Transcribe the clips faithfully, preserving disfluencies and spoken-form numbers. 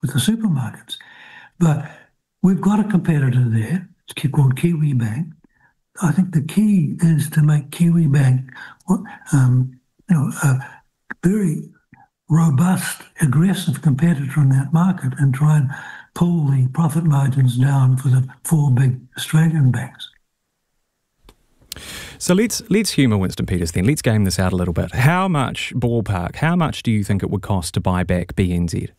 with the supermarkets. But we've got a competitor there. It's called Kiwibank. I think the key is to make Kiwibank, um, you know, a very robust, aggressive competitor in that market and try and pull the profit margins down for the four big Australian banks. So let's let's humour Winston Peters then. Let's game this out a little bit. How much, ballpark, how much do you think it would cost to buy back B N Z?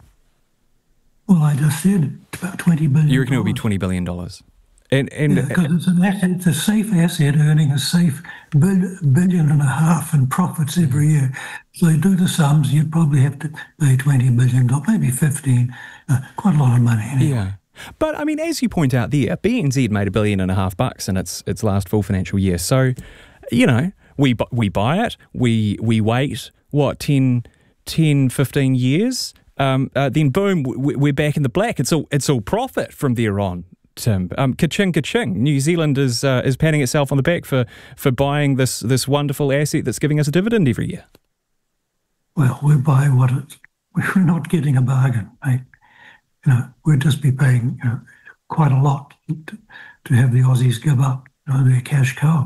Well, I just said it's about twenty billion dollars. You reckon it would be twenty billion dollars? And, and yeah, because it's an asset, it's a safe asset earning a safe bill, billion and a half in profits every year. So you do the sums, you'd probably have to pay twenty billion dollars, maybe fifteen, uh, quite a lot of money. Anyway. Yeah. But, I mean, as you point out there, B N Z made a billion and a half bucks in its its last full financial year. So, you know, we we buy it, we we wait, what, ten, ten fifteen years, um, uh, then boom, we're back in the black. It's all it's all profit from there on. Tim, um, ka-ching, ka-ching. New Zealand is uh, is patting itself on the back for, for buying this this wonderful asset that's giving us a dividend every year. Well, we're buying what it's... We're not getting a bargain, mate. You know, we'd just be paying, you know, quite a lot to, to have the Aussies give up, you know, their cash cow.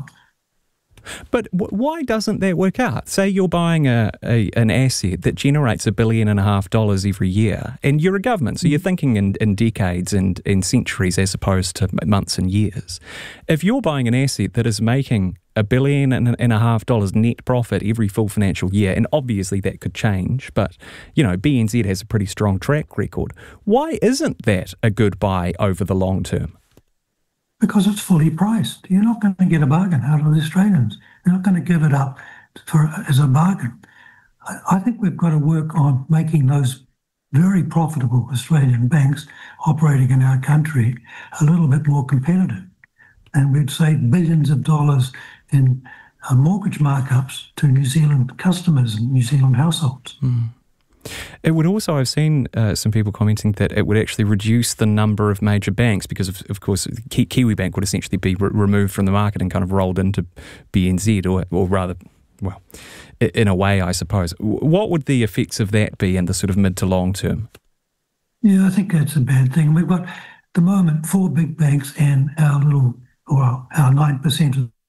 But w- why doesn't that work out? Say you're buying a, a an asset that generates a billion and a half dollars every year, and you're a government, so you're thinking in, in decades and in centuries as opposed to months and years. If you're buying an asset that is making a billion and, and a half dollars net profit every full financial year, and obviously that could change, but, you know, B N Z has a pretty strong track record. Why isn't that a good buy over the long term? Because it's fully priced. You're not going to get a bargain out of the Australians. They're not going to give it up for as a bargain. I, I think we've got to work on making those very profitable Australian banks operating in our country a little bit more competitive. And we'd save billions of dollars in uh, mortgage markups to New Zealand customers and New Zealand households. Mm. It would also, I've seen uh, some people commenting that it would actually reduce the number of major banks because, of, of course, Ki- Kiwibank would essentially be re- removed from the market and kind of rolled into B N Z, or, or rather, well, in a way, I suppose. What would the effects of that be in the sort of mid to long term? Yeah, I think that's a bad thing. We've got, at the moment, four big banks and our little, or our nine percent of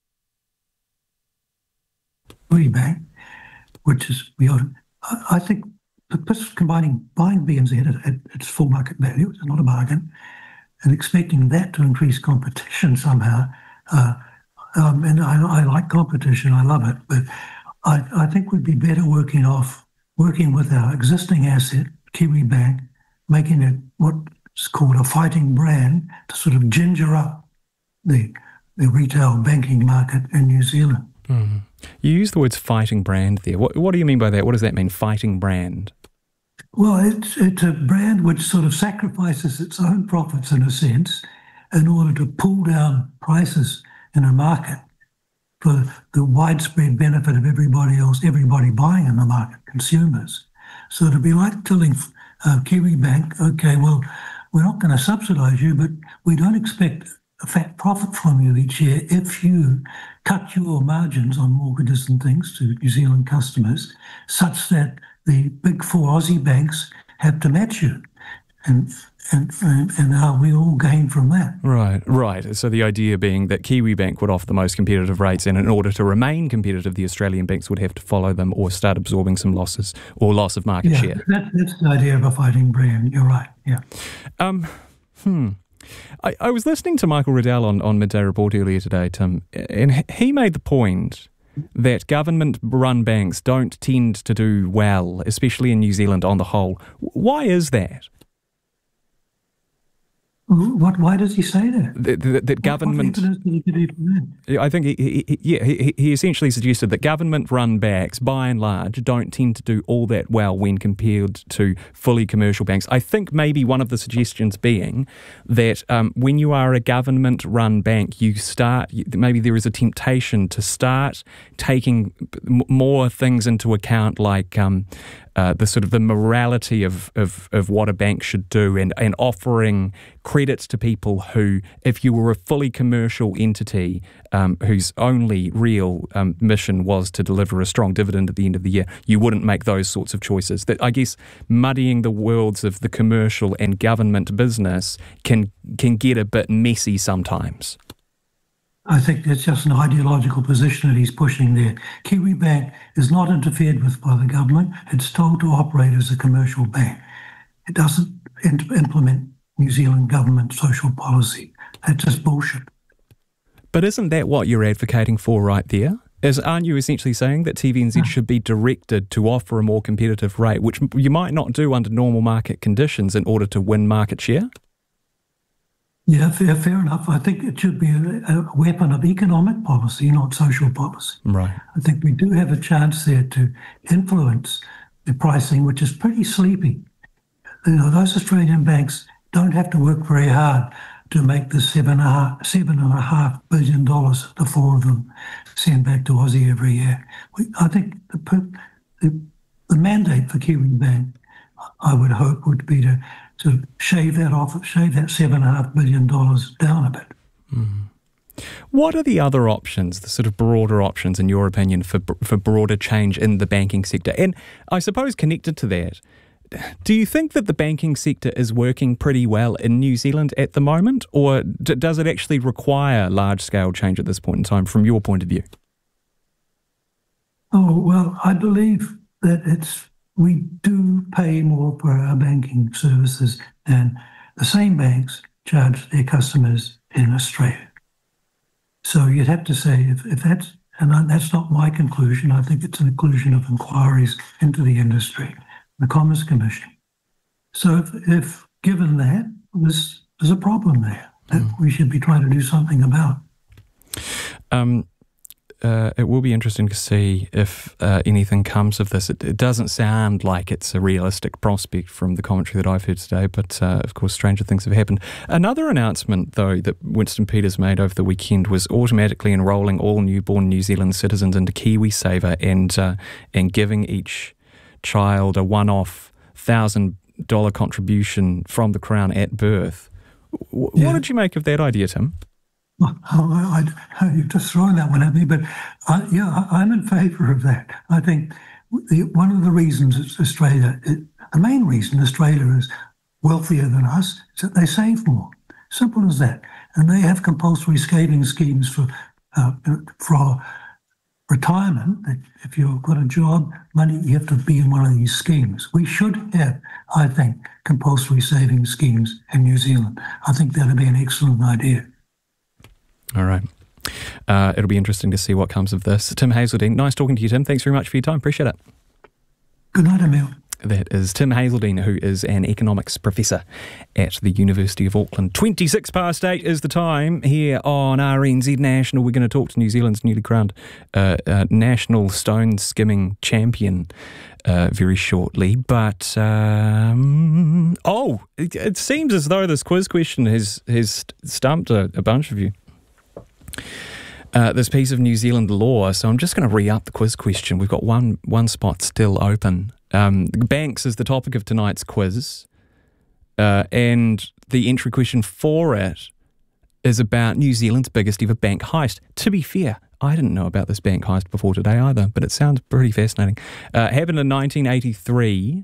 Kiwibank, which is, we ought, I, I think, Just combining buying B N Z at, at its full market value, it's not a bargain, and expecting that to increase competition somehow. Uh, um, and I, I like competition, I love it, but I, I think we'd be better working off, working with our existing asset, Kiwibank, making it what's called a fighting brand to sort of ginger up the the retail banking market in New Zealand. Mm. You use the words fighting brand there. What, what do you mean by that? What does that mean, fighting brand? Well, it's, it's a brand which sort of sacrifices its own profits, in a sense, in order to pull down prices in a market for the widespread benefit of everybody else, everybody buying in the market, consumers. So it'd be like telling uh, Kiwibank, okay, well, we're not going to subsidise you, but we don't expect a fat profit from you each year if you cut your margins on mortgages and things to New Zealand customers such that the big four Aussie banks have to match you. And and and, and how we all gain from that. Right, right. So the idea being that Kiwibank would offer the most competitive rates, and in order to remain competitive, the Australian banks would have to follow them or start absorbing some losses or loss of market yeah, share. That, that's the idea of a fighting brand. You're right, yeah. Um, hmm. I, I was listening to Michael Riddell on, on Midday Report earlier today, Tim, and he made the point that government-run banks don't tend to do well, especially in New Zealand on the whole. Why is that? What? Why does he say that? That, that, that government. What evidence did he give you for that? I think he, he, yeah, he, he essentially suggested that government-run banks, by and large, don't tend to do all that well when compared to fully commercial banks. I think maybe one of the suggestions being that um, when you are a government-run bank, you start. Maybe there is a temptation to start taking more things into account, like. Um, uh, the sort of the morality of, of, of what a bank should do, and, and offering credits to people who, if you were a fully commercial entity um, whose only real um, mission was to deliver a strong dividend at the end of the year, you wouldn't make those sorts of choices. That, I guess, muddying the worlds of the commercial and government business can can get a bit messy sometimes. I think that's just an ideological position that he's pushing there. Kiwibank is not interfered with by the government. It's told to operate as a commercial bank. It doesn't in- implement New Zealand government social policy. That's just bullshit. But isn't that what you're advocating for right there? Is, aren't you essentially saying that T V N Z should be directed to offer a more competitive rate, which you might not do under normal market conditions in order to win market share? Yeah, fair, fair enough. I think it should be a, a weapon of economic policy, not social policy. Right. I think we do have a chance there to influence the pricing, which is pretty sleepy. You know, those Australian banks don't have to work very hard to make the seven and a half, seven and a half billion dollars the four of them send back to Aussie every year. We, I think the, the the mandate for Kiwibank, I would hope, would be to to shave that off, shave that seven and a half billion dollars down a bit. Mm. What are the other options, the sort of broader options, in your opinion, for for broader change in the banking sector? And I suppose connected to that, do you think that the banking sector is working pretty well in New Zealand at the moment, or d- does it actually require large-scale change at this point in time, from your point of view? Oh, well, I believe that it's we do pay more for our banking services than the same banks charge their customers in Australia. So you'd have to say, if, if that's, and that's not my conclusion, I think it's an conclusion of inquiries into the industry, the Commerce Commission. So if, if given that, there's, there's a problem there that mm. we should be trying to do something about. Um. Uh, it will be interesting to see if uh, anything comes of this. It, it doesn't sound like it's a realistic prospect from the commentary that I've heard today, but uh, of course stranger things have happened. Another announcement, though, that Winston Peters made over the weekend was automatically enrolling all newborn New Zealand citizens into KiwiSaver and, uh, and giving each child a one-off one thousand dollars contribution from the Crown at birth. W- yeah. What did you make of that idea, Tim? Well, I, I, you've just thrown that one at me, but I, yeah, I, I'm in favour of that. I think the, one of the reasons it's Australia, it, the main reason Australia is wealthier than us is that they save more. Simple as that. And they have compulsory saving schemes for uh, for retirement. If you've got a job, money, you have to be in one of these schemes. We should have, I think, compulsory saving schemes in New Zealand. I think that would be an excellent idea. All right. Uh, it'll be interesting to see what comes of this. Tim Hazeldine, nice talking to you, Tim. Thanks very much for your time. Appreciate it. Good night, Emil. That is Tim Hazeldine, who is an economics professor at the University of Auckland. twenty-six past eight is the time here on R N Z National. We're going to talk to New Zealand's newly crowned uh, uh, national stone skimming champion uh, very shortly. But, um, oh, it, it seems as though this quiz question has, has stumped a, a bunch of you. Uh, this piece of New Zealand law, so I'm just going to re-up the quiz question. We've got one one spot still open. Um, banks is the topic of tonight's quiz, uh, and the entry question for it is about New Zealand's biggest ever bank heist. To be fair, I didn't know about this bank heist before today either, but it sounds pretty fascinating. Uh, happened in nineteen eighty-three.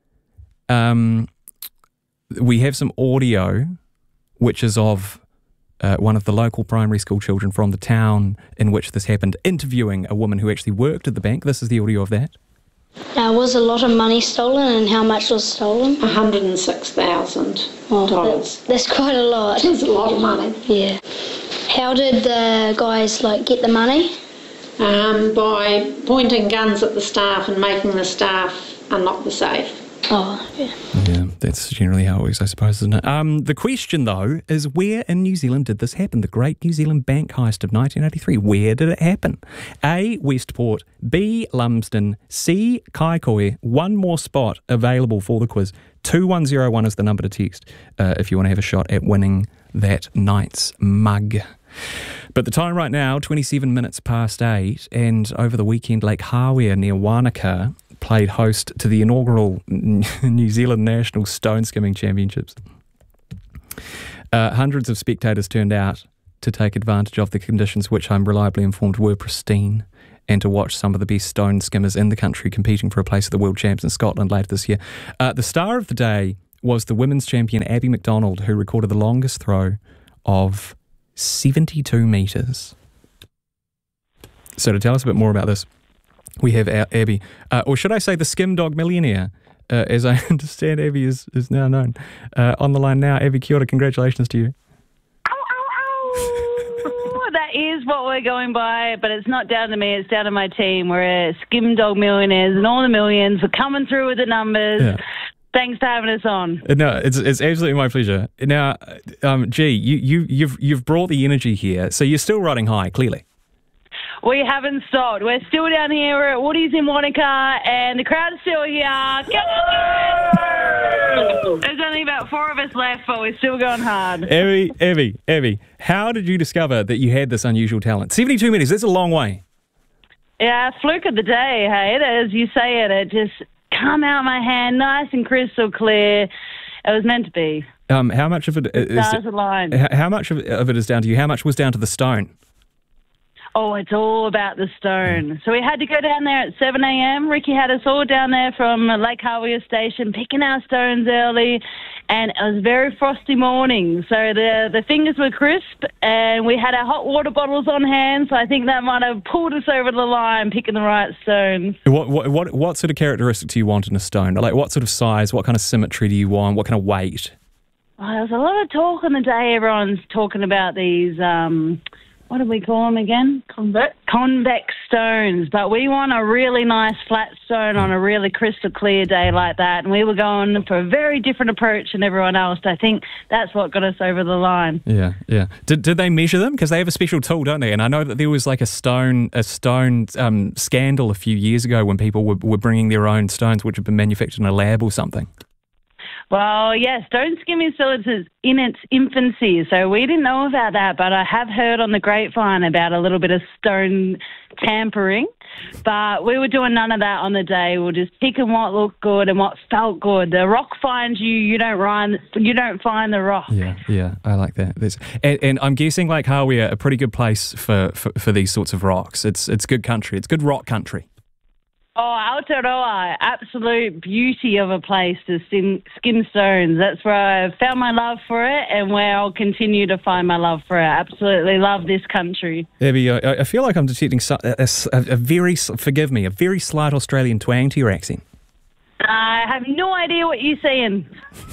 Um, we have some audio, which is of Uh, one of the local primary school children from the town in which this happened, interviewing a woman who actually worked at the bank. This is the audio of that. Uh, was a lot of money stolen, and how much was stolen? one hundred six thousand dollars. Oh, that's, that's quite a lot. It's a lot of money. Yeah. How did the guys like get the money? Um, by pointing guns at the staff and making the staff unlock the safe. Oh, yeah. Yeah, that's generally how it works, I suppose, isn't it? Um, the question, though, is where in New Zealand did this happen? The Great New Zealand Bank Heist of nineteen eighty-three. Where did it happen? A, Westport. B, Lumsden. C, Kaikohe. One more spot available for the quiz. two one zero one is the number to text uh, if you want to have a shot at winning that night's mug. But the time right now, twenty-seven minutes past eight, and over the weekend, Lake Hawea near Wanaka played host to the inaugural New Zealand National Stone Skimming Championships. Uh, hundreds of spectators turned out to take advantage of the conditions, which I'm reliably informed were pristine, and to watch some of the best stone skimmers in the country competing for a place at the World Champs in Scotland later this year. Uh, the star of the day was the women's champion Abby McDonald, who recorded the longest throw of seventy-two metres. So to tell us a bit more about this, we have Abby, uh, or should I say the Skim Dog millionaire, uh, as I understand Abby is, is now known, uh, on the line now. Abby, kia ora, congratulations to you. That is what we're going by, but it's not down to me, it's down to my team. We're Skim Dog millionaires and all the millions. We're coming through with the numbers. Yeah. Thanks for having us on. No, it's it's absolutely my pleasure. Now, um, gee, you, you, you've, you've brought the energy here, so you're still riding high, clearly. We haven't stopped. We're still down here. We're at Woody's in Wanaka, and the crowd is still here. Come on! There's only about four of us left, but we're still going hard. Abby, Abby, Abby, how did you discover that you had this unusual talent? seventy-two metres, that's a long way. Yeah, fluke of the day, hey? As you say it, it just come out my hand, nice and crystal clear. It was meant to be. Um, how much of it is... The stars aligned. How much of it is down to you? How much was down to the stone? Oh, it's all about the stone. So we had to go down there at seven a.m. Ricky had us all down there from Lake Hawea Station, picking our stones early, and it was a very frosty morning. So the the fingers were crisp, and we had our hot water bottles on hand, so I think that might have pulled us over the line, picking the right stones. What what what, what sort of characteristic do you want in a stone? Like, what sort of size, what kind of symmetry do you want, what kind of weight? Oh, there was a lot of talk on the day. Everyone's talking about these... Um, what do we call them again? Convex. Convex stones. But we want a really nice flat stone on a really crystal clear day like that. And we were going for a very different approach than everyone else. I think that's what got us over the line. Yeah, yeah. Did did they measure them? Because they have a special tool, don't they? And I know that there was like a stone a stone um, scandal a few years ago when people were, were bringing their own stones which had been manufactured in a lab or something. Well, yeah, stone skimming still is in its infancy, so we didn't know about that, but I have heard on the grapevine about a little bit of stone tampering, but we were doing none of that on the day. We were just picking what looked good and what felt good. The rock finds you, you don't find, you don't find the rock. Yeah, yeah, I like that. And, and I'm guessing like Hawea, a pretty good place for, for, for these sorts of rocks. It's, it's good country, it's good rock country. Oh, Aotearoa, absolute beauty of a place to skim, skim stones. That's where I found my love for it and where I'll continue to find my love for it. Absolutely love this country. Abby, I, I feel like I'm detecting a, a, a very, forgive me, a very slight Australian twang to your accent. I have no idea what you're saying.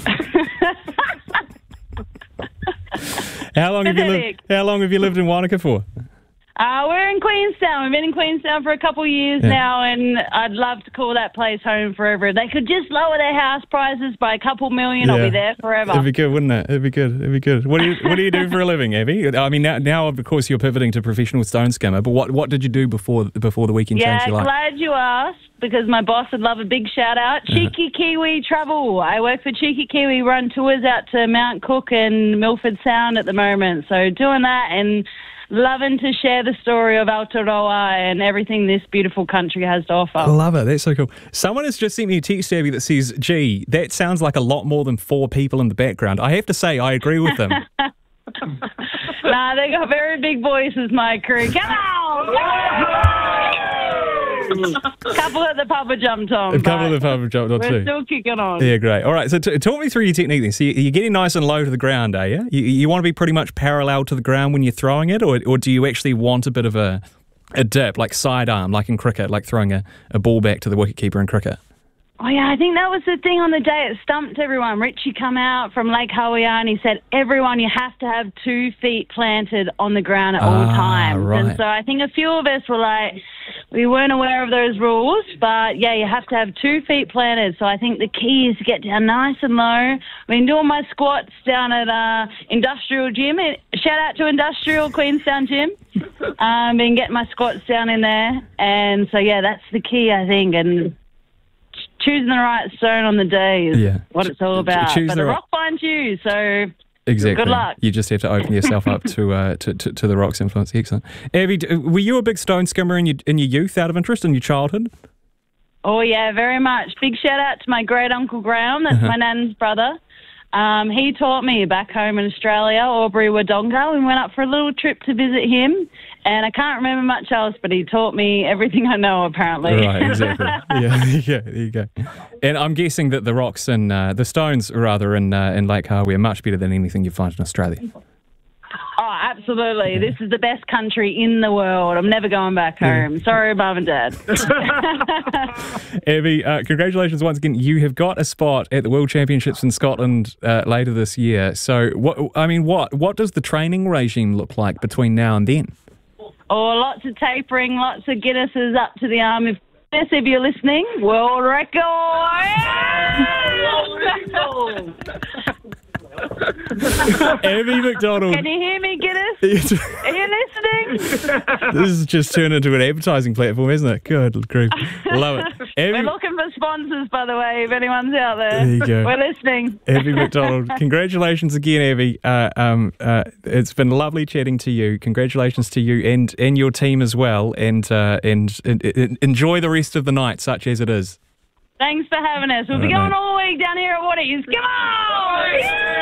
How long have you lived? How long have you lived in Wanaka for? Uh, we're in Queenstown. We've been in Queenstown for a couple of years yeah. now, and I'd love to call that place home forever. If they could just lower their house prices by a couple million, yeah. I'll be there forever. It'd be good, wouldn't it? It'd be good. It'd be good. What do you What do you do for a living, Abby? I mean, now, now of course you're pivoting to professional stone skimmer. But what what did you do before before the weekend yeah, changed your life? Yeah, glad you asked, because my boss would love a big shout out. Cheeky uh-huh. Kiwi Travel. I work for Cheeky Kiwi. Run tours out to Mount Cook and Milford Sound at the moment. So doing that and loving to share the story of Aotearoa and everything this beautiful country has to offer. I love it. That's so cool. Someone has just sent me a text, Abby, that says, gee, that sounds like a lot more than four people in the background. I have to say, I agree with them. Nah, they got very big voices, my crew. Come on! A couple at the pub jumped on. A couple of the pub jumped on we're too. We're still kicking on. Yeah, great. All right, so t- talk me through your technique then. So you're getting nice and low to the ground, are you? You, you want to be pretty much parallel to the ground when you're throwing it, or or do you actually want a bit of a, a dip, like sidearm, like in cricket, like throwing a, a ball back to the wicketkeeper in cricket? Oh, yeah, I think that was the thing on the day. It stumped everyone. Richie come out from Lake Hawea and he said, everyone, you have to have two feet planted on the ground at all ah, times. Right. And so I think a few of us were like, we weren't aware of those rules, but, yeah, you have to have two feet planted. So I think the key is to get down nice and low. I've been doing my squats down at uh, Industrial Gym. Shout out to Industrial Queenstown Gym. I've um, been getting my squats down in there. And so, yeah, that's the key, I think. And choosing the right stone on the day is yeah. what it's all about. Choose but the, the rock finds you, so exactly. Good luck. You just have to open yourself up to, uh, to, to to the rock's influence. Excellent. Abby, were you a big stone skimmer in your in your youth, out of interest, in your childhood? Oh, yeah, very much. Big shout out to my great uncle Graham. That's Uh-huh. my nan's brother. Um, he taught me back home in Australia, Albury Wodonga. We went up for a little trip to visit him, and I can't remember much else, but he taught me everything I know, apparently. Right, exactly. yeah, yeah, there you go. And I'm guessing that the rocks and uh, the stones, rather, in uh, in Lake Hawi are much better than anything you find in Australia. Oh, absolutely. Yeah. This is the best country in the world. I'm never going back home. Yeah. Sorry, Mum and Dad. Abby, uh, congratulations once again. You have got a spot at the World Championships in Scotland uh, later this year. So, what I mean, what what does the training regime look like between now and then? Oh, lots of tapering, lots of Guinnesses up to the arm. If, if you're listening, world record! World record! Abby McDonald. Can you hear me, Guinness? Are you listening? This has just turned into an advertising platform, isn't it? Good grief. Love it. Abby, we're looking for sponsors, by the way, if anyone's out there. There you go. We're listening. Abby McDonald. Congratulations again, Abby. Uh, um, uh, it's been lovely chatting to you. Congratulations to you and, and your team as well. And, uh, and, and, and enjoy the rest of the night, such as it is. Thanks for having us. We'll All be right, going mate. all week down here at Watties. Come on!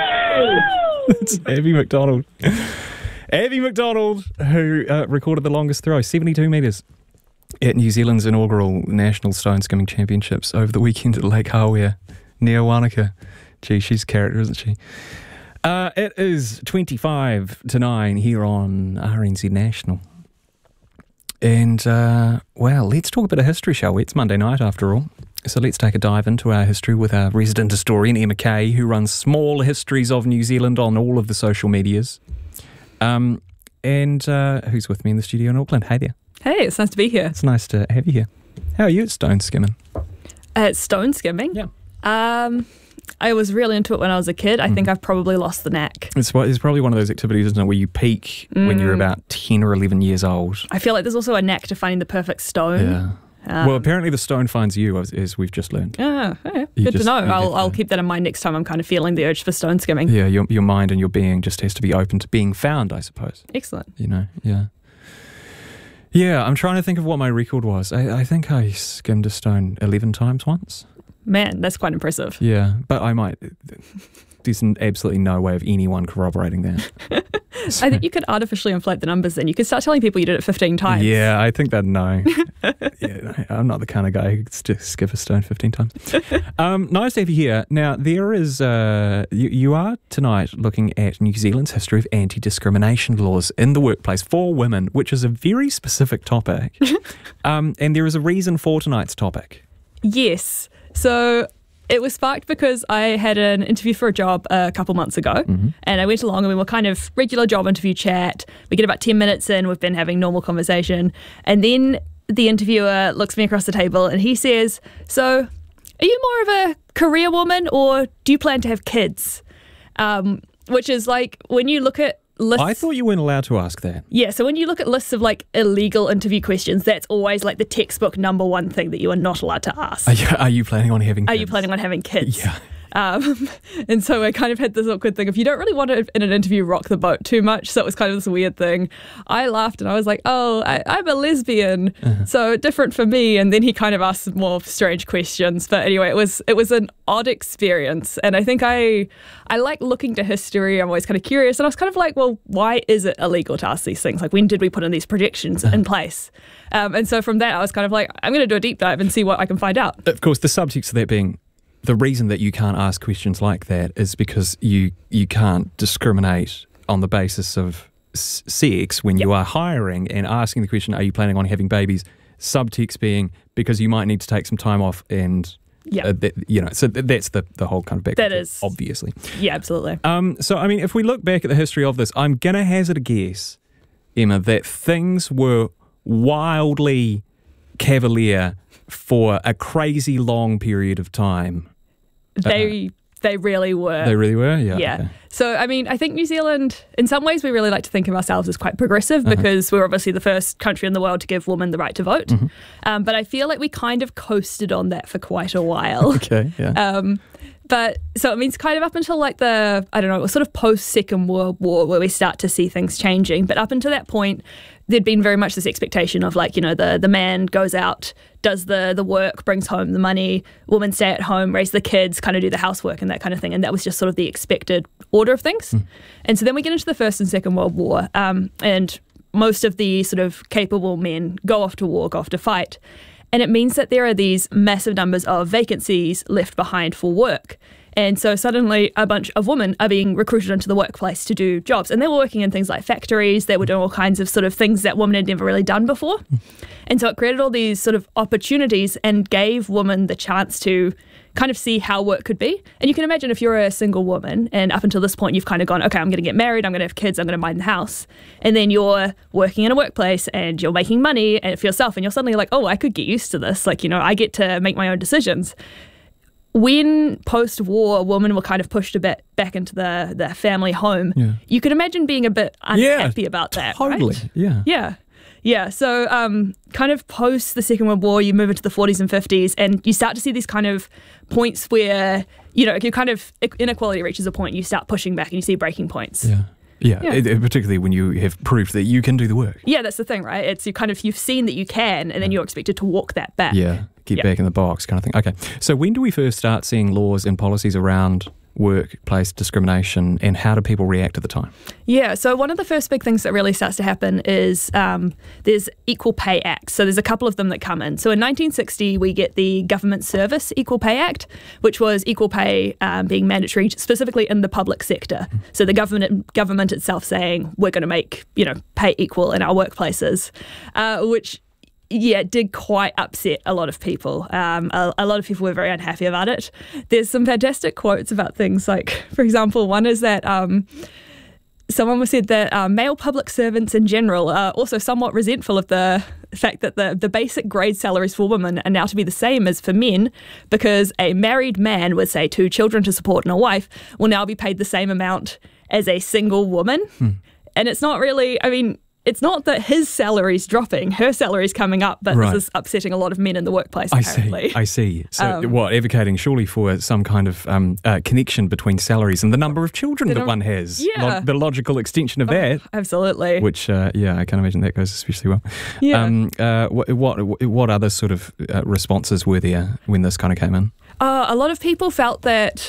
It's Abby McDonald. Abby McDonald, who uh, recorded the longest throw, seventy-two metres, at New Zealand's inaugural National Stone Skimming Championships over the weekend at Lake Hawea, near Wanaka. Gee, she's a character, isn't she? Uh, it is twenty-five to nine here on R N Z National. And, uh, well, let's talk a bit of history, shall we? It's Monday night, after all. So let's take a dive into our history with our resident historian, Emma Kay, who runs Small Histories of New Zealand on all of the social medias. Um, and uh, who's with me in the studio in Auckland? Hey there. Hey, it's nice to be here. It's nice to have you here. How are you at stone skimming? Uh, stone skimming? Yeah. Um, I was really into it when I was a kid. I mm. think I've probably lost the knack. It's, it's probably one of those activities, isn't it, where you peak mm. when you're about ten or eleven years old. I feel like there's also a knack to finding the perfect stone. Yeah. Um, well, apparently the stone finds you, as, as we've just learned. Oh, okay. Good just, to know. I'll, I'll keep that in mind next time I'm kind of feeling the urge for stone skimming. Yeah, your your mind and your being just has to be open to being found, I suppose. Excellent. You know, yeah. Yeah, I'm trying to think of what my record was. I, I think I skimmed a stone eleven times once. Man, that's quite impressive. Yeah, but I might... There's absolutely no way of anyone corroborating that. So, I think you could artificially inflate the numbers then. You could start telling people you did it fifteen times. Yeah, I think they'd know. yeah, I'm not the kind of guy who could skip a stone fifteen times. Um, nice to have you here. Now, there is, uh, you, you are tonight looking at New Zealand's history of anti-discrimination laws in the workplace for women, which is a very specific topic. um, and there is a reason for tonight's topic. Yes. So it was sparked because I had an interview for a job a couple months ago, mm-hmm. and I went along and we were kind of regular job interview chat. We get about ten minutes in, we've been having normal conversation, and then the interviewer looks me across the table and he says, "So, are you more of a career woman or do you plan to have kids?" Um, which is like, when you look at lists... I thought you weren't allowed to ask that. Yeah, so when you look at lists of like illegal interview questions, that's always like the textbook number one thing that you are not allowed to ask. Are you, are you planning on having kids? Are you planning on having kids? Yeah. Um, and so I kind of had this awkward thing. If you don't really want to, in an interview, rock the boat too much, so it was kind of this weird thing. I laughed and I was like, oh, I, I'm a lesbian, uh-huh. so different for me. And then he kind of asked more strange questions. But anyway, it was it was an odd experience. And I think I I like looking to history. I'm always kind of curious. And I was kind of like, well, why is it illegal to ask these things? Like, when did we put in these predictions uh-huh. in place? Um, and so from that, I was kind of like, I'm going to do a deep dive and see what I can find out. Of course, the subtext of that being, the reason that you can't ask questions like that is because you you can't discriminate on the basis of s- sex when yep. you are hiring and asking the question, are you planning on having babies? Subtext being, because you might need to take some time off and, yep. uh, that, you know, so th- that's the, the whole kind of background. That is. Obviously. Yeah, absolutely. Um, so, I mean, if we look back at the history of this, I'm going to hazard a guess, Emma, that things were wildly cavalier for a crazy long period of time. They uh, they really were. They really were? Yeah. Yeah. Okay. So, I mean, I think New Zealand, in some ways, we really like to think of ourselves as quite progressive uh-huh. because we're obviously the first country in the world to give women the right to vote. Mm-hmm. Um, but I feel like we kind of coasted on that for quite a while. Okay, yeah. Um, But so it means kind of up until like the, I don't know, sort of post Second World War where we start to see things changing. But up until that point, there'd been very much this expectation of like, you know, the, the man goes out, does the, the work, brings home the money, women stay at home, raise the kids, kind of do the housework and that kind of thing. And that was just sort of the expected order of things. Mm. And so then we get into the First and Second World War, um, and most of the sort of capable men go off to war, go off to fight. And it means that there are these massive numbers of vacancies left behind for work. And so suddenly a bunch of women are being recruited into the workplace to do jobs. And they were working in things like factories. They were doing all kinds of sort of things that women had never really done before. And so it created all these sort of opportunities and gave women the chance to kind of see how work could be. And you can imagine if you're a single woman and up until this point you've kind of gone, okay, I'm going to get married, I'm going to have kids, I'm going to mind the house. And then you're working in a workplace and you're making money and for yourself and you're suddenly like, oh, I could get used to this. Like, you know, I get to make my own decisions. When post-war women were kind of pushed a bit back into the, the family home, yeah. you could imagine being a bit unhappy yeah, about that, totally. right? Yeah. Yeah. Yeah, so um, kind of post the Second World War, you move into the forties and fifties, and you start to see these kind of points where, you know, you kind of inequality reaches a point, you start pushing back and you see breaking points. Yeah. Yeah, yeah. It, particularly when you have proof that you can do the work. Yeah, that's the thing, right? It's you kind of, you've seen that you can, and then you're expected to walk that back. Yeah, get yeah. back in the box kind of thing. Okay, so when do we first start seeing laws and policies around workplace discrimination, and how do people react at the time? Yeah, so one of the first big things that really starts to happen is um, there's Equal Pay Acts. So there's a couple of them that come in. So in nineteen sixty, we get the Government Service Equal Pay Act, which was equal pay um, being mandatory specifically in the public sector. So the government government itself saying, we're going to make, you know, pay equal in our workplaces, uh, which yeah, it did quite upset a lot of people. Um, a, a lot of people were very unhappy about it. There's some fantastic quotes about things like, for example, one is that um, someone said that uh, male public servants in general are also somewhat resentful of the fact that the, the basic grade salaries for women are now to be the same as for men, because a married man with, say, two children to support and a wife will now be paid the same amount as a single woman. Hmm. And it's not really, I mean, it's not that his salary's dropping, her salary's coming up, but right. this is upsetting a lot of men in the workplace, I apparently. see, I see. So Um, what, advocating surely for some kind of um, uh, connection between salaries and the number of children that num- one has. Yeah. Lo- the logical extension of Oh, that. absolutely. Which, uh, yeah, I can imagine that goes especially well. Yeah. Um, uh, what, what, what other sort of uh, responses were there when this kind of came in? Uh, a lot of people felt that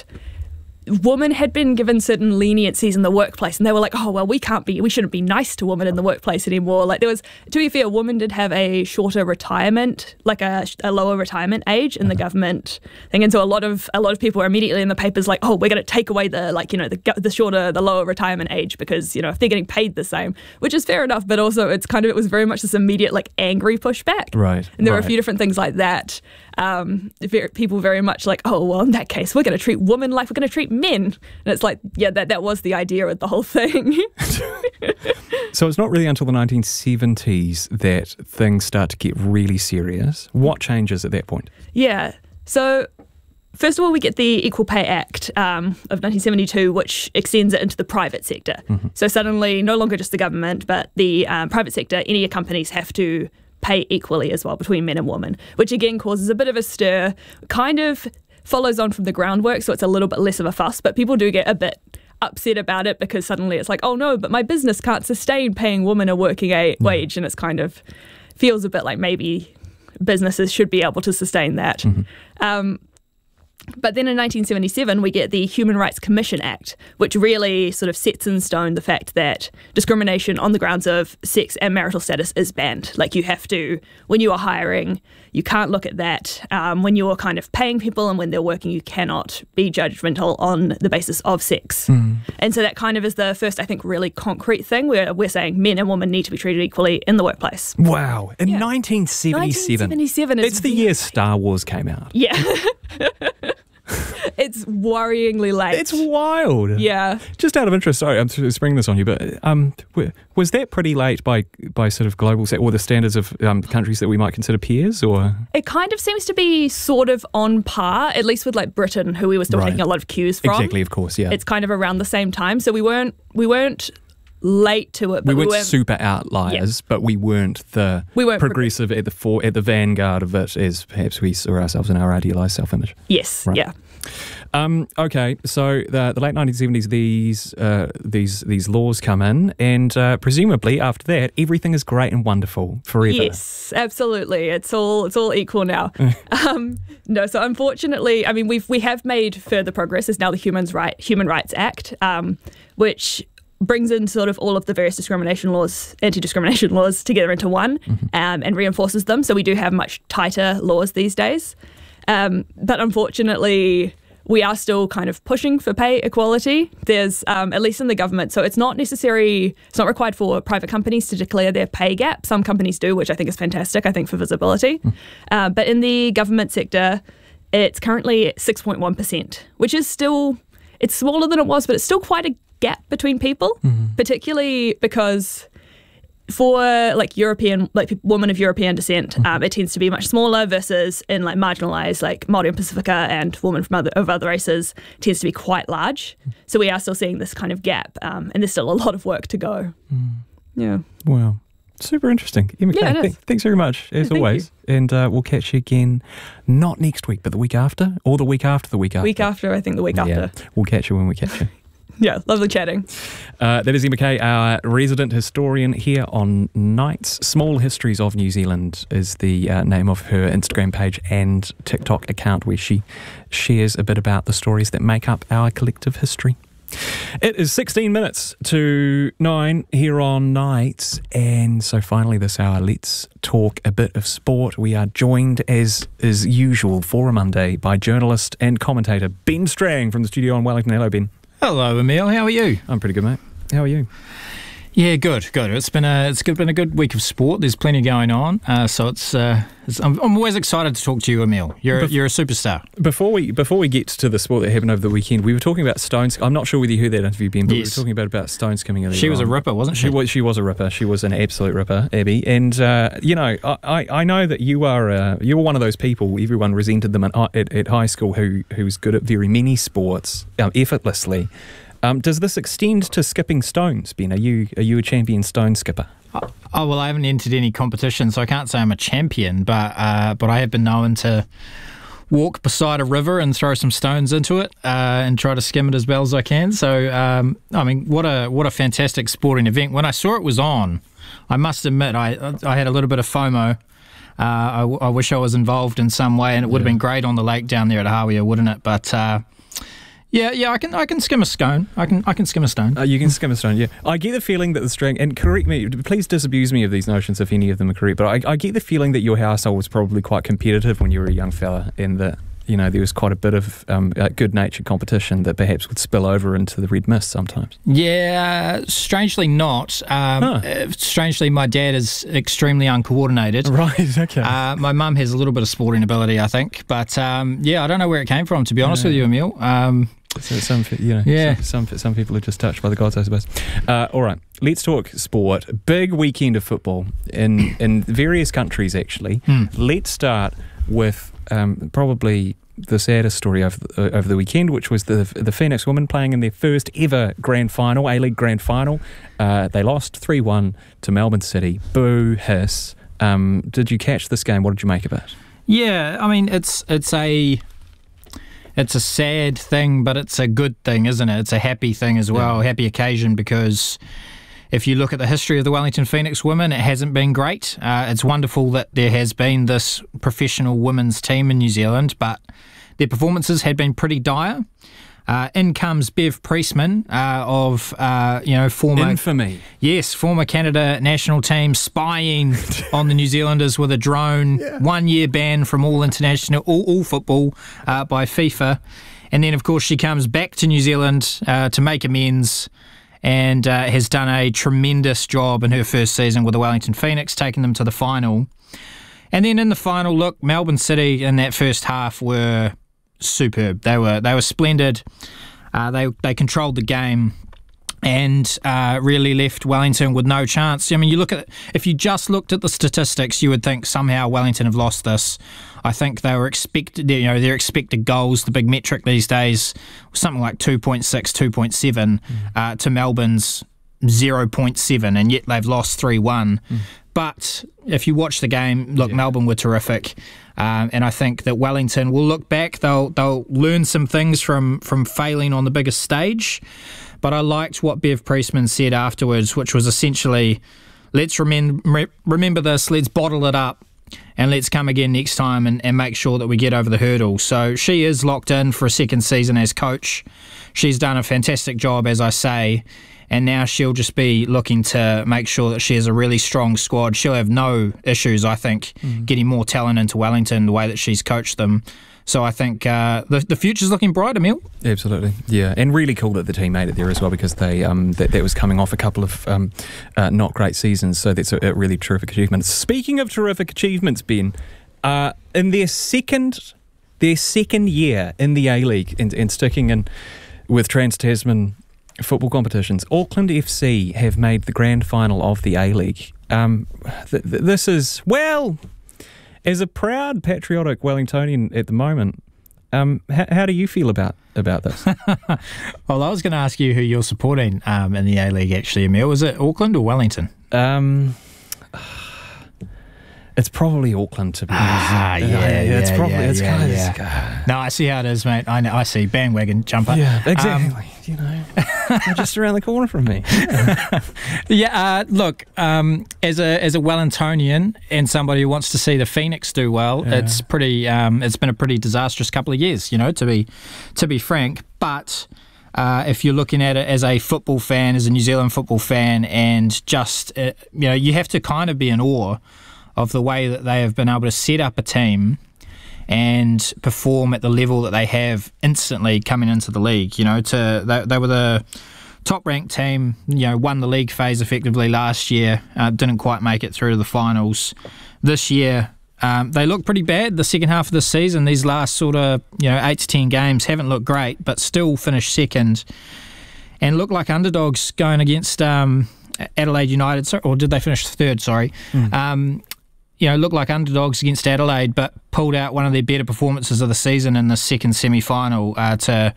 women had been given certain leniencies in the workplace, and they were like, oh, well, we can't be, we shouldn't be nice to women in the workplace anymore. Like there was, to be fair, women did have a shorter retirement, like a, a lower retirement age in the government thing. And so a lot of, a lot of people were immediately in the papers like, oh, we're going to take away the, like, you know, the, the shorter, the lower retirement age because, you know, if they're getting paid the same, which is fair enough. But also it's kind of, it was very much this immediate, like angry pushback. Right. And there right. were a few different things like that. Um, very, people very much like, oh, well, in that case, we're going to treat women like we're going to treat men. And it's like, yeah, that, that was the idea of the whole thing. So it's not really until the nineteen seventies that things start to get really serious. What changes at that point? Yeah. So first of all, we get the Equal Pay Act um, of nineteen seventy-two, which extends it into the private sector. Mm-hmm. So suddenly, no longer just the government, but the um, private sector, any companies have to pay equally as well between men and women, which again causes a bit of a stir, kind of follows on from the groundwork, so it's a little bit less of a fuss, but people do get a bit upset about it because suddenly it's like, oh no, but my business can't sustain paying women a working a- wage, and it's kind of feels a bit like maybe businesses should be able to sustain that. Mm-hmm. Um, But then in nineteen seventy-seven, we get the Human Rights Commission Act, which really sort of sets in stone the fact that discrimination on the grounds of sex and marital status is banned. Like you have to, when you are hiring, you can't look at that. Um, when you're kind of paying people and when they're working, you cannot be judgmental on the basis of sex. Mm. And so that kind of is the first, I think, really concrete thing where we're saying men and women need to be treated equally in the workplace. Wow. In Yeah. nineteen seventy-seven. nineteen seventy-seven is It's the year Star Wars came out. Yeah. It's worryingly late. It's wild. Yeah. Just out of interest, sorry, I'm springing this on you, but um, was that pretty late by by sort of global or the standards of um, countries that we might consider peers, or? It kind of seems to be sort of on par, at least with like Britain, who we were still Right. taking a lot of cues from. Exactly, of course, yeah. It's kind of around the same time, so we weren't we weren't late to it. But we, we weren't weren't super outliers, but we weren't the We weren't progressive at the for, at the vanguard of it as perhaps we saw ourselves in our idealised self-image. Yes, Right. yeah. Um, okay, so the, the late nineteen seventies, these uh, these these laws come in, and uh, presumably after that, everything is great and wonderful forever. Yes, absolutely. It's all it's all equal now. um, no, so unfortunately, I mean, we've we have made further progress. There's now the Human Right Human Rights Act, um, which brings in sort of all of the various discrimination laws, anti-discrimination laws together into one, mm-hmm. um, and reinforces them. So we do have much tighter laws these days. Um, but unfortunately, we are still kind of pushing for pay equality. There's, um, at least in the government, so it's not necessary, it's not required for private companies to declare their pay gap. Some companies do, which I think is fantastic, I think, for visibility. Mm. Uh, but in the government sector, it's currently six point one percent, which is still, it's smaller than it was, but it's still quite a gap between people, mm-hmm. particularly because for like European, like women of European descent, mm-hmm. um, it tends to be much smaller versus in like marginalised, like Māori and Pacifica and women from other, of other races tends to be quite large. So we are still seeing this kind of gap, um, and there's still a lot of work to go. Mm. Yeah. Wow. Super interesting. Emma yeah, Kay, th- thanks very much, as yeah, always. You. And uh, we'll catch you again, not next week, but the week after, or the week after the week after. Week after, I think the week yeah. after. We'll catch you when we catch you. Yeah, lovely chatting. Uh, that is Emma Kay, our resident historian here on Nights. Small Histories of New Zealand is the uh, name of her Instagram page and TikTok account, where she shares a bit about the stories that make up our collective history. It is sixteen minutes to nine here on Nights, and so finally this hour, let's talk a bit of sport. We are joined, as is usual for a Monday, by journalist and commentator Ben Strang from the studio in Wellington. Hello, Ben. Hello, Emil. How are you? I'm pretty good, mate. How are you? Yeah, good, good. It's been a it's been a good week of sport. There's plenty going on, uh, so it's, uh, it's I'm, I'm always excited to talk to you, Emil. You're Bef- you're a superstar. Before we before we get to the sport that happened over the weekend, we were talking about Stones. I'm not sure whether you heard that interview, Ben, but yes. we were talking about about Stones coming in. She was a ripper, wasn't she? She was. She was a ripper. She was an absolute ripper, Abby. And uh, you know, I, I know that you are uh, you were one of those people. Everyone resented them at, at, at high school who who was good at very many sports um, effortlessly. Um, does this extend to skipping stones, Ben? Are you are you a champion stone skipper? Oh, oh well, I haven't entered any competition, so I can't say I'm a champion, but uh, but I have been known to walk beside a river and throw some stones into it uh, and try to skim it as well as I can. So, um, I mean, what a what a fantastic sporting event. When I saw it was on, I must admit, I I had a little bit of FOMO. Uh, I, I wish I was involved in some way, and it would have been great on the lake down there at Hawea, wouldn't it? But uh, Yeah, yeah, I can, I can skim a stone. I can, I can skim a stone. Uh, you can skim a stone. Yeah, I get the feeling that the Strang, and correct me, please disabuse me of these notions if any of them are correct. But I, I get the feeling that your household was probably quite competitive when you were a young fella, and that you know there was quite a bit of um, uh, good-natured competition that perhaps would spill over into the Red Mist sometimes. Yeah, strangely not. Um, huh. uh, strangely, my dad is extremely uncoordinated. Right. Okay. Uh, my mum has a little bit of sporting ability, I think, but um, yeah, I don't know where it came from. To be honest yeah. with you, Emil. Um, So some, you know, yeah. some, some some people are just touched by the gods, I suppose. Uh, all right, let's talk sport. Big weekend of football in in various countries, actually. Hmm. Let's start with um, probably the saddest story over the, uh, over the weekend, which was the the Phoenix women playing in their first ever grand final, A-League grand final. Uh, they lost three one to Melbourne City. Boo, hiss. Um, did you catch this game? What did you make of it? Yeah, I mean, it's it's a... It's a sad thing, but it's a good thing, isn't it? It's a happy thing as well, yeah. Happy occasion, because if you look at the history of the Wellington Phoenix women, it hasn't been great. Uh, it's wonderful that there has been this professional women's team in New Zealand, but their performances had been pretty dire. Uh, in comes Bev Priestman uh, of, uh, you know, former... Infamy. Yes, former Canada national team spying on the New Zealanders with a drone. Yeah. One-year ban from all international, all, all football uh, by FIFA. And then, of course, she comes back to New Zealand uh, to make amends and uh, has done a tremendous job in her first season with the Wellington Phoenix, taking them to the final. And then in the final, look, Melbourne City in that first half were... superb. They were they were splendid. Uh, they they controlled the game and uh, really left Wellington with no chance. I mean, you look at if you just looked at the statistics, you would think somehow Wellington have lost this. I think they were expected. You know, their expected goals, the big metric these days, was something like two point six, two point seven mm. uh, to Melbourne's zero point seven, and yet they've lost three one. Mm. but if you watch the game, look, Yeah. Melbourne were terrific. Um, and I think that Wellington will look back. They'll they'll learn some things from, from failing on the biggest stage. But I liked what Bev Priestman said afterwards, which was essentially, let's remember, remember this, let's bottle it up, and let's come again next time and, and make sure that we get over the hurdle. So she is locked in for a second season as coach. She's done a fantastic job, as I say, and now she'll just be looking to make sure that she has a really strong squad. She'll have no issues, I think, mm. getting more talent into Wellington the way that she's coached them. So I think uh, the the future's looking bright, Emil. Absolutely, yeah, and really cool that the team made it there as well, because they um that, that was coming off a couple of um uh, not great seasons. So that's a, a really terrific achievement. Speaking of terrific achievements, Ben, uh, in their second their second year in the A-League and, and sticking in with Trans-Tasman football competitions, Auckland F C have made the grand final of the A-League. Um, th- th- this is, well, as a proud patriotic Wellingtonian at the moment, um, h- how do you feel about, about this? Well, I was going to ask you who you're supporting um, in the A-League, actually, Emil. Was it Auckland or Wellington? Um, it's probably Auckland, to be honest. Ah, yeah, uh, yeah, it's probably, yeah, it's yeah, kind yeah. of, No, I see how it is, mate. I know, I see. Bandwagon jumper. yeah, exactly. Um, you know, they're just around the corner from me. Yeah, yeah uh, look, um, as a as a Wellingtonian and somebody who wants to see the Phoenix do well, Yeah. it's pretty. Um, it's been a pretty disastrous couple of years, you know, to be to be frank. But uh, if you're looking at it as a football fan, as a New Zealand football fan, and just uh, you know, you have to kind of be in awe of the way that they have been able to set up a team and perform at the level that they have instantly coming into the league. You know, to they, they were the top-ranked team, you know, won the league phase effectively last year, uh, didn't quite make it through to the finals. This year, um, they look pretty bad. The second half of the season, these last sort of, you know, eight to ten games haven't looked great, but still finished second and look like underdogs going against um, Adelaide United, or did they finish third, sorry. Mm. Um, you know, look like underdogs against Adelaide, but pulled out one of their better performances of the season in the second semi-final uh, to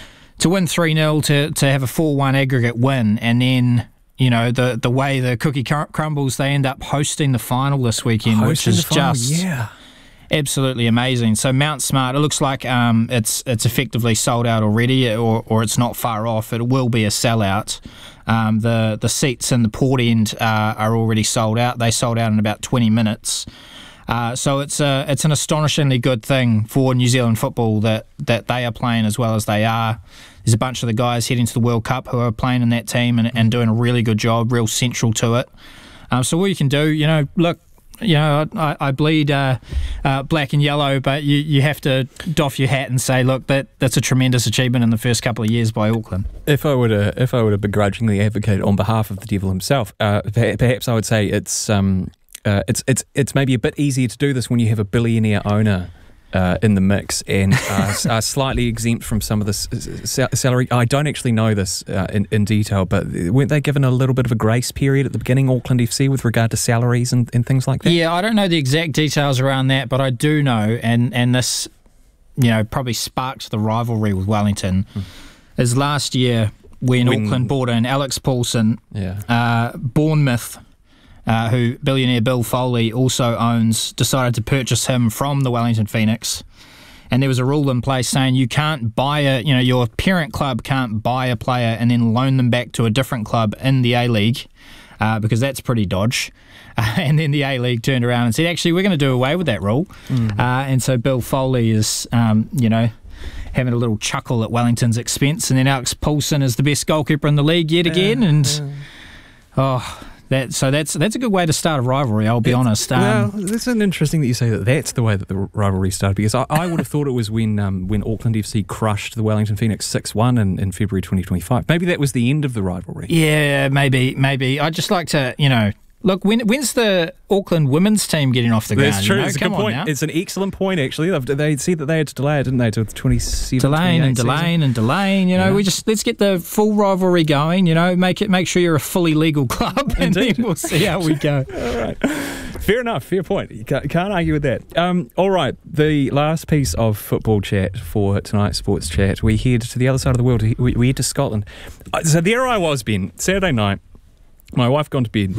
to win three nil, to, to have a four one aggregate win, and then, you know, the, the way the cookie crumbles, they end up hosting the final this weekend, Hosting which is the final, just yeah. absolutely amazing. So Mount Smart, it looks like um, it's it's effectively sold out already, or, or it's not far off. It will be a sellout. Um, the the seats in the port end uh, are already sold out. They sold out in about twenty minutes. Uh, so it's a it's an astonishingly good thing for New Zealand football that, that they are playing as well as they are. There's a bunch of the guys heading to the World Cup who are playing in that team and, and doing a really good job, real central to it. Um, so what you can do, you know, look, you know, I, I bleed uh, uh, black and yellow, but you, you have to doff your hat and say, look, that that's a tremendous achievement in the first couple of years by Auckland. If I were to, if I were to begrudgingly advocate on behalf of the devil himself, uh, perhaps I would say it's um, uh, it's it's it's maybe a bit easier to do this when you have a billionaire owner Uh, in the mix and uh, are slightly exempt from some of the s- salary. I don't actually know this uh, in, in detail, but weren't they given a little bit of a grace period at the beginning, Auckland F C, with regard to salaries and, and things like that? Yeah, I don't know the exact details around that, but I do know, and, and this, you know, probably sparked the rivalry with Wellington, hmm. is last year when, when Auckland brought in Alex Paulson, yeah. uh, Bournemouth, Uh, who billionaire Bill Foley also owns, decided to purchase him from the Wellington Phoenix. And there was a rule in place saying you can't buy a, you know, your parent club can't buy a player and then loan them back to a different club in the A-League, uh, because that's pretty dodge. Uh, and then the A-League turned around and said, actually, we're going to do away with that rule. Mm. Uh, and so Bill Foley is, um, you know, having a little chuckle at Wellington's expense. And then Alex Paulson is the best goalkeeper in the league yet again. Yeah, and, yeah. oh... That, so that's that's a good way to start a rivalry, I'll be it's, honest. Um, well, it's an interesting that you say that that's the way that the rivalry started, because I, I would have thought it was when um, when Auckland F C crushed the Wellington Phoenix six one in, in February twenty twenty-five. Maybe that was the end of the rivalry. Yeah, maybe, maybe. I'd just like to, you know, look, when, when's the Auckland women's team getting off the ground? That's true. You know? It's a Come good point. on now. It's an excellent point, actually. They said that they had to delay it, didn't they, to twenty-seven, delaying and delaying and delaying. You know, yeah. we just let's get the full rivalry going. You know, make it make sure you're a fully legal club, and Indeed. then we'll see how we go. All right, fair enough. Fair point. You can't, can't argue with that. Um, all right, the last piece of football chat for tonight's sports chat. We head to the other side of the world. We, we head to Scotland. So there I was, Ben, Saturday night. My wife gone to bed.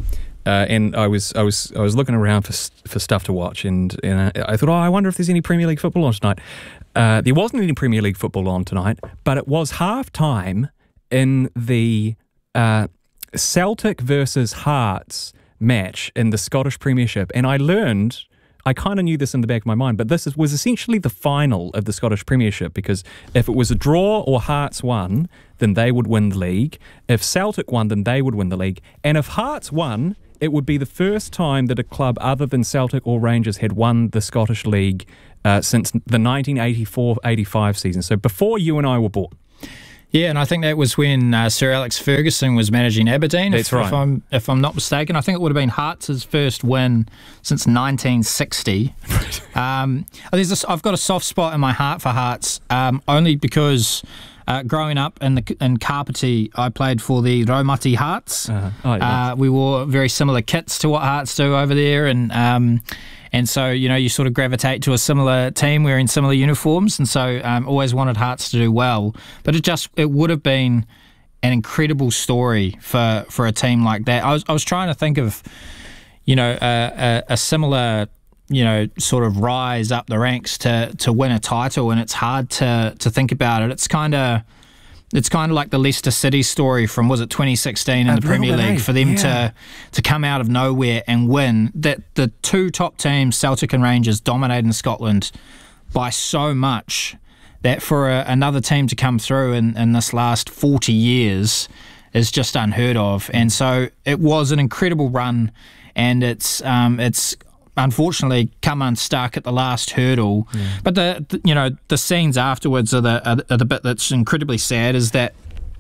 uh, and I was I was I was looking around for for stuff to watch, and, and I thought, oh, I wonder if there's any Premier League football on tonight. Uh, there wasn't any Premier League football on tonight, but it was half time in the uh, Celtic versus Hearts match in the Scottish Premiership, and I learned. I kind of knew this in the back of my mind, but this is, was essentially the final of the Scottish Premiership, because if it was a draw or Hearts won, then they would win the league. If Celtic won, then they would win the league. And if Hearts won, it would be the first time that a club other than Celtic or Rangers had won the Scottish League uh, since the nineteen eighty-four eighty-five season. So before you and I were born. Yeah, and I think that was when uh, Sir Alex Ferguson was managing Aberdeen. That's if, right. If I'm, if I'm not mistaken, I think it would have been Hearts' first win since nineteen sixty. um, there's this, I've got a soft spot in my heart for Hearts, um, only because uh, growing up in the in Kapiti, I played for the Raumati Hearts. Uh-huh. Oh, yeah. uh, we wore very similar kits to what Hearts do over there, and um, and so you know you sort of gravitate to a similar team wearing similar uniforms, and so um, always wanted Hearts to do well. But it just it would have been an incredible story for, for a team like that. I was I was trying to think of you know a, a, a similar you know sort of rise up the ranks to to win a title, and it's hard to to think about it. It's kind of It's kind of like the Leicester City story from, was it twenty sixteen in A the Premier little bit, League, eh? for them Yeah. to to come out of nowhere and win. That the two top teams, Celtic and Rangers, dominated Scotland by so much that for a, another team to come through in, in this last forty years is just unheard of. And so it was an incredible run, and it's um, it's unfortunately come unstuck at the last hurdle. Yeah. But the, the you know the scenes afterwards are the are, are the bit that's incredibly sad. Is that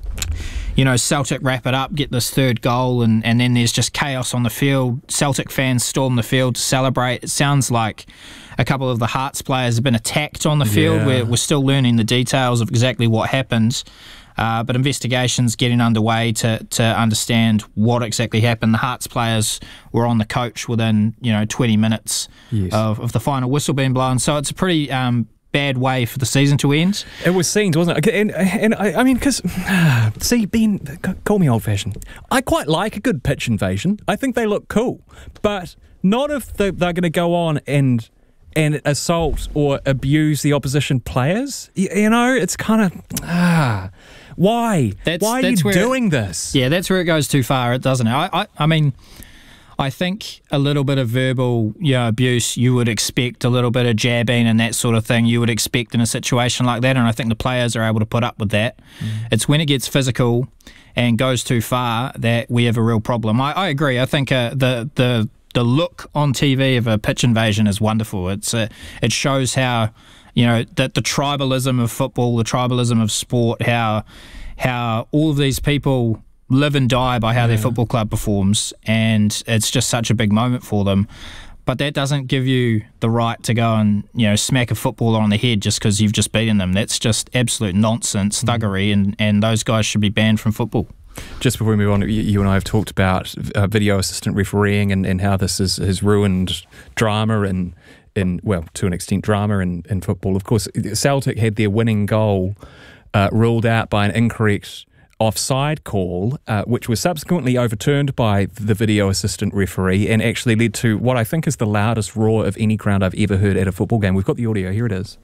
you know Celtic wrap it up, get this third goal, and, and then there's just chaos on the field. Celtic fans storm the field to celebrate. It sounds like a couple of the Hearts players have been attacked on the field. Yeah. We're, we're still learning the details of exactly what happened. Uh, but investigations getting underway to to understand what exactly happened. The Hearts players were on the coach within you know twenty minutes Yes. of, of the final whistle being blown. So it's a pretty um, bad way for the season to end. It was scenes, wasn't it? Okay, And, and I, I mean, because, see, Ben, c- call me old-fashioned. I quite like a good pitch invasion. I think they look cool. But not if they're, they're going to go on and and assault or abuse the opposition players. You, you know, it's kind of, ah, why? That's- why are that's you where- doing this? Yeah, that's where it goes too far, it doesn't it? I, I, I mean, I think a little bit of verbal you know, abuse you would expect, a little bit of jabbing and that sort of thing you would expect in a situation like that, and I think the players are able to put up with that. Mm. It's when it gets physical and goes too far that we have a real problem. I, I agree. I think uh, the the the look on T V of a pitch invasion is wonderful. It's uh, it shows how you know that the tribalism of football, the tribalism of sport, how how all of these people live and die by how their football club performs, and it's just such a big moment for them. But that doesn't give you the right to go and you know smack a footballer on the head just because you've just beaten them. That's just absolute nonsense, thuggery, and, and those guys should be banned from football. Just before we move on, you- you and I have talked about uh, video assistant refereeing and, and how this is, has ruined drama and, in well, to an extent, drama in, in football. Of course, Celtic had their winning goal uh, ruled out by an incorrect offside call, uh, which was subsequently overturned by the video assistant referee and actually led to what I think is the loudest roar of any crowd I've ever heard at a football game. We've got the audio. Here it is.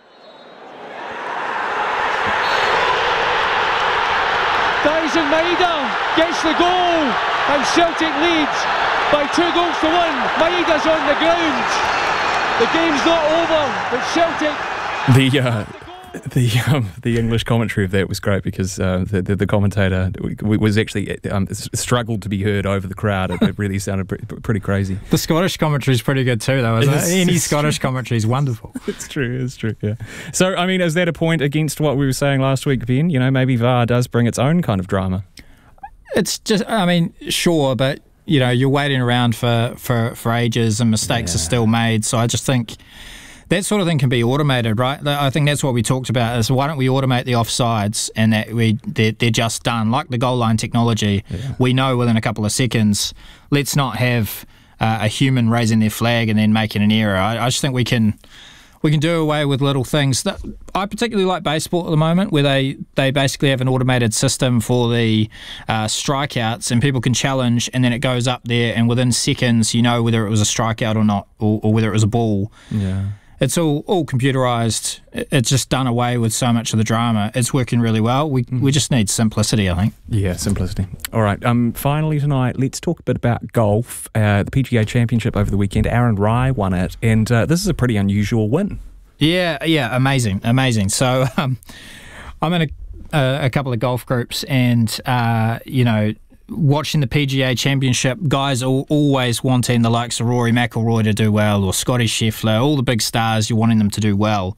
Dyson Maeda gets the goal, and Celtic leads by two goals to one. Maeda's on the ground. The game's not over, but Celtic... The uh, the um, the English commentary of that was great because uh, the, the the commentator was actually um, struggled to be heard over the crowd. It, it really sounded pretty, pretty crazy. The Scottish commentary is pretty good too, though, isn't It's- it? Any it's Scottish commentary is wonderful. It's true, it's true, yeah. So, I mean, is that a point against what we were saying last week, Ben? You know, maybe V A R does bring its own kind of drama. It's just, I mean, sure, but you know, you're waiting around for, for, for ages and mistakes Yeah. are still made. So I just think that sort of thing can be automated, right? I think that's what we talked about is why don't we automate the offsides and that we they're, they're just done. Like the goal line technology, Yeah. we know within a couple of seconds. Let's not have uh, a human raising their flag and then making an error. I, I just think we can we can do away with little things. That I particularly like baseball at the moment, where they, they basically have an automated system for the uh, strikeouts, and people can challenge, and then it goes up there, and within seconds you know whether it was a strikeout or not, or, or whether it was a ball. Yeah. It's all, all computerised. It's just done away with so much of the drama. It's working really well. We mm. we just need simplicity, I think. Yeah, simplicity. All right. Um. Finally tonight, let's talk a bit about golf. Uh, the P G A Championship over the weekend. Aaron Rai won it, and uh, this is a pretty unusual win. Yeah, yeah, amazing, amazing. So um, I'm in a, a, a couple of golf groups, and uh, you know, watching the P G A Championship, guys are always wanting the likes of Rory McIlroy to do well, or Scotty Scheffler, all the big stars, you're wanting them to do well.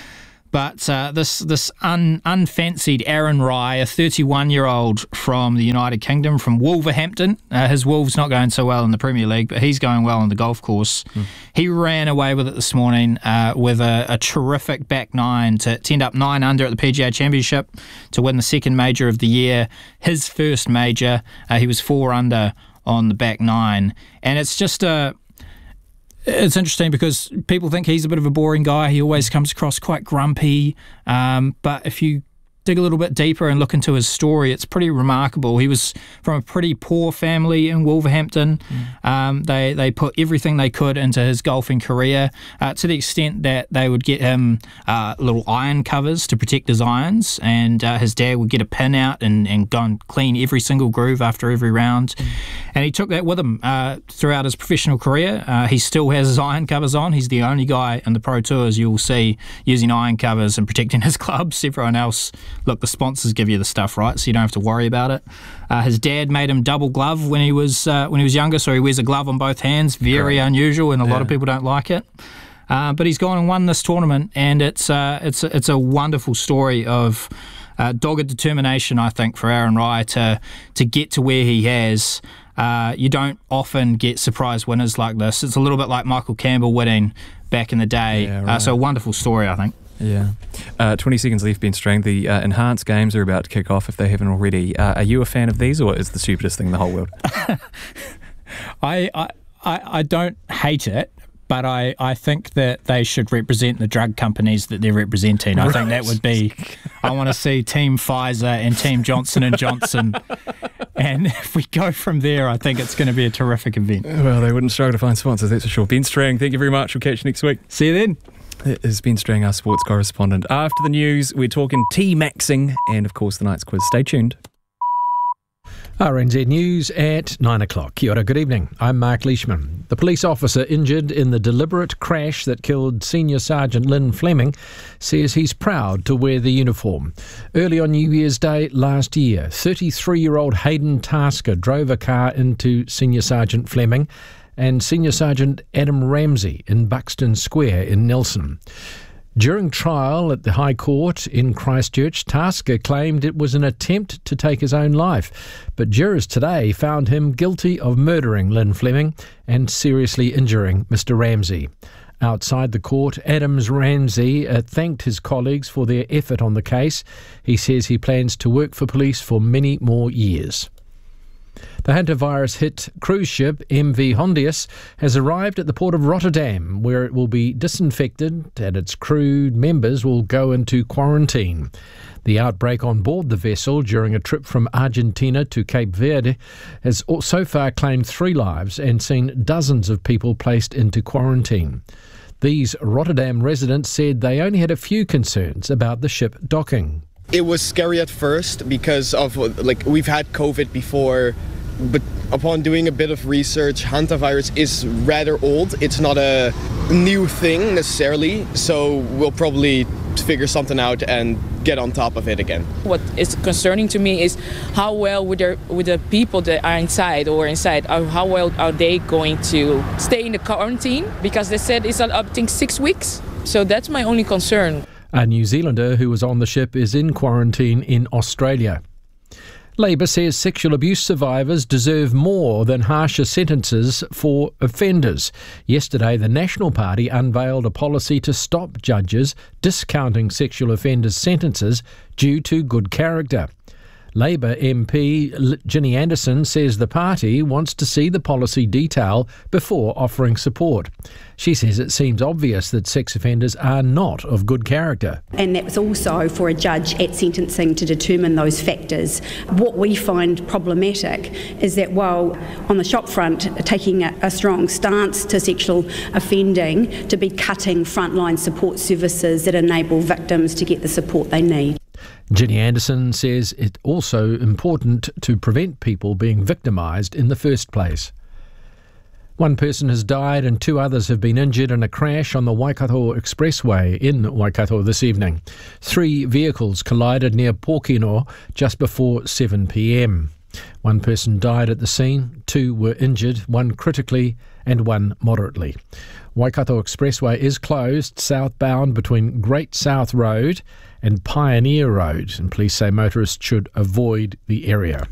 But uh, this this un, unfancied Aaron Rai, a thirty-one-year-old from the United Kingdom, from Wolverhampton. Uh, his Wolves not going so well in the Premier League, but he's going well on the golf course. Mm. He ran away with it this morning uh, with a, a terrific back nine to, to end up nine under at the P G A Championship to win the second major of the year. His first major, uh, he was four under on the back nine. And it's just a... It's interesting because people think he's a bit of a boring guy. He always comes across quite grumpy. Um, but if you dig a little bit deeper and look into his story, it's pretty remarkable. He was from a pretty poor family in Wolverhampton. Mm. Um, they they put everything they could into his golfing career, uh, to the extent that they would get him uh, little iron covers to protect his irons, and uh, his dad would get a pin out and, and go and clean every single groove after every round. Mm. And he took that with him uh, throughout his professional career. Uh, he still has his iron covers on. He's the only guy in the Pro Tours you will see using iron covers and protecting his clubs. Everyone else, look, the sponsors give you the stuff, right? So you don't have to worry about it. Uh, his dad made him double glove when he was uh, when he was younger, so he wears a glove on both hands. Very right. unusual, and a yeah. lot of people don't like it. Uh, but he's gone and won this tournament, and it's uh, it's it's a wonderful story of uh, dogged determination, I think, for Aaron Rai to to get to where he has. Uh, you don't often get surprise winners like this. It's a little bit like Michael Campbell winning back in the day. Yeah, right. uh, so a wonderful story, I think. Yeah. Uh, twenty seconds left, Ben Strang. The uh, enhanced games are about to kick off if they haven't already. Uh, are you a fan of these, or is it the stupidest thing in the whole world? I, I I don't hate it, but I, I think that they should represent the drug companies that they're representing. I right. think that would be... I want to see Team Pfizer and Team Johnson and Johnson. And if we go from there, I think it's going to be a terrific event. Well, they wouldn't struggle to find sponsors, that's for sure. Ben Strang, thank you very much. We'll catch you next week. See you then. It is Ben Strang, our sports correspondent. After the news, we're talking T-Maxing and, of course, the night's quiz. Stay tuned. R N Z News at nine o'clock. Kia ora, good evening. I'm Mark Leishman. The police officer injured in the deliberate crash that killed Senior Sergeant Lynn Fleming says he's proud to wear the uniform. Early on New Year's Day last year, thirty-three-year-old Hayden Tasker drove a car into Senior Sergeant Fleming and Senior Sergeant Adam Ramsey in Buxton Square in Nelson. During trial at the High Court in Christchurch, Tasker claimed it was an attempt to take his own life, but jurors today found him guilty of murdering Lynn Fleming and seriously injuring Mister Ramsey. Outside the court, Adams Ramsey uh, thanked his colleagues for their effort on the case. He says he plans to work for police for many more years. The hantavirus-hit cruise ship M V Hondius has arrived at the port of Rotterdam, where it will be disinfected and its crew members will go into quarantine. The outbreak on board the vessel during a trip from Argentina to Cape Verde has so far claimed three lives and seen dozens of people placed into quarantine. These Rotterdam residents said they only had a few concerns about the ship docking. It was scary at first because of, like, we've had COVID before, but upon doing a bit of research, hantavirus is rather old. It's not a new thing necessarily, so we'll probably figure something out and get on top of it again. What is concerning to me is how well with, their, with the people that are inside or inside, how well are they going to stay in the quarantine? Because they said it's, I think, six weeks. So that's my only concern. A New Zealander who was on the ship is in quarantine in Australia. Labour says sexual abuse survivors deserve more than harsher sentences for offenders. Yesterday, the National Party unveiled a policy to stop judges discounting sexual offenders' sentences due to good character. Labour M P Ginny Anderson says the party wants to see the policy detail before offering support. She says it seems obvious that sex offenders are not of good character. And that's also for a judge at sentencing to determine those factors. What we find problematic is that while on the shop front taking a, a strong stance to sexual offending, to be cutting frontline support services that enable victims to get the support they need. Ginny Anderson says it's also important to prevent people being victimised in the first place. One person has died and two others have been injured in a crash on the Waikato Expressway in Waikato this evening. Three vehicles collided near Pōkeno just before seven p m. One person died at the scene, two were injured, one critically and one moderately. Waikato Expressway is closed southbound between Great South Road and Pioneer Road, and police say motorists should avoid the area.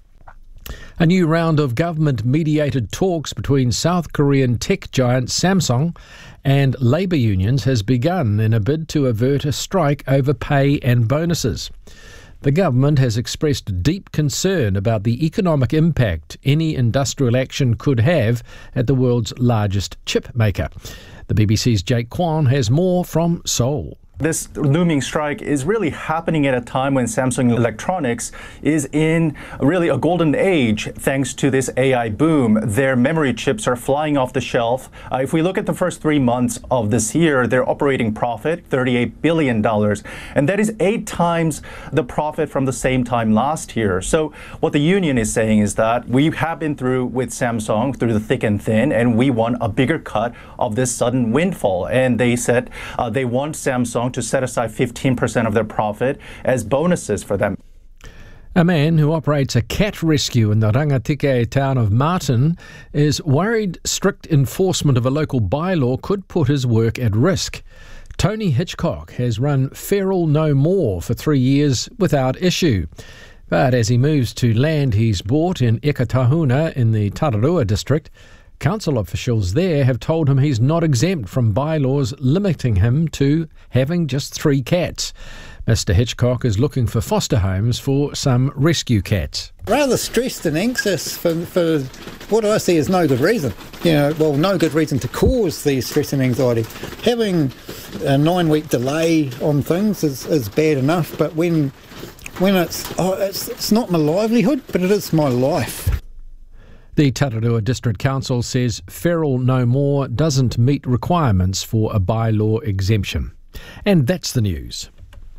A new round of government-mediated talks between South Korean tech giant Samsung and labour unions has begun in a bid to avert a strike over pay and bonuses. The government has expressed deep concern about the economic impact any industrial action could have at the world's largest chip maker. The B B C's Jake Kwan has more from Seoul. This looming strike is really happening at a time when Samsung Electronics is in really a golden age thanks to this A I boom. Their memory chips are flying off the shelf. Uh, if we look at the first three months of this year, their operating profit, thirty-eight billion dollars, and that is eight times the profit from the same time last year. So what the union is saying is that we have been through with Samsung through the thick and thin, and we want a bigger cut of this sudden windfall. And they said uh, they want Samsung to set aside fifteen percent of their profit as bonuses for them. A man who operates a cat rescue in the Rangatike town of Martin is worried strict enforcement of a local bylaw could put his work at risk. Tony Hitchcock has run Feral No More for three years without issue. But as he moves to land he's bought in Ekatahuna in the Tararua district, council officials there have told him he's not exempt from bylaws limiting him to having just three cats. Mister Hitchcock is looking for foster homes for some rescue cats. Rather stressed and anxious for, for what I see as no good reason. You know, well, no good reason to cause the stress and anxiety. Having a nine-week delay on things is, is bad enough, but when when it's, oh, it's it's not my livelihood, but it is my life. The Tararua District Council says Feral No More doesn't meet requirements for a bylaw exemption. And that's the news.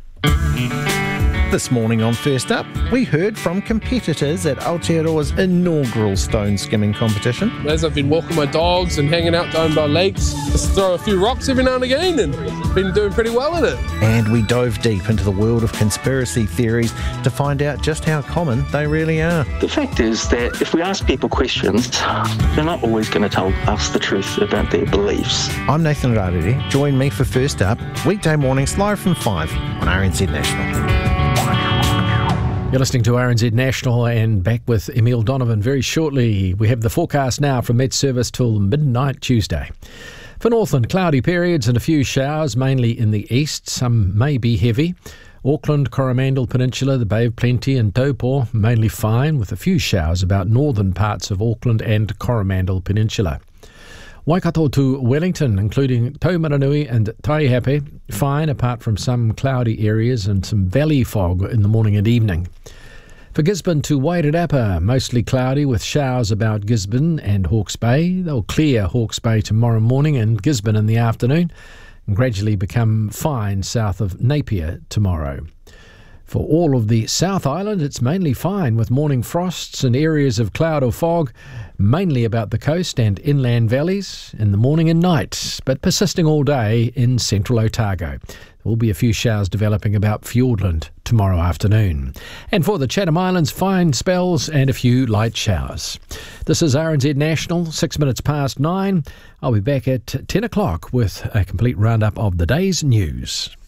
This morning on First Up, we heard from competitors at Aotearoa's inaugural stone skimming competition. As I've been walking my dogs and hanging out down by lakes, just throw a few rocks every now and again and been doing pretty well at it. And we dove deep into the world of conspiracy theories to find out just how common they really are. The fact is that if we ask people questions, they're not always going to tell us the truth about their beliefs. I'm Nathan Rarere. Join me for First Up, weekday mornings live from five on R N Z National. You're listening to R N Z National and back with Emile Donovan very shortly. We have the forecast now from Met Service till midnight Tuesday. For Northland, cloudy periods and a few showers, mainly in the east. Some may be heavy. Auckland, Coromandel Peninsula, the Bay of Plenty and Taupo, mainly fine, with a few showers about northern parts of Auckland and Coromandel Peninsula. Waikato to Wellington, including Taumaranui and Taihape, fine apart from some cloudy areas and some valley fog in the morning and evening. For Gisborne to Wairarapa, mostly cloudy with showers about Gisborne and Hawke's Bay. They'll clear Hawke's Bay tomorrow morning and Gisborne in the afternoon, and gradually become fine south of Napier tomorrow. For all of the South Island, it's mainly fine with morning frosts and areas of cloud or fog, mainly about the coast and inland valleys in the morning and night, but persisting all day in central Otago. There will be a few showers developing about Fiordland tomorrow afternoon. And for the Chatham Islands, fine spells and a few light showers. This is R N Z National, six minutes past nine. I'll be back at ten o'clock with a complete roundup of the day's news.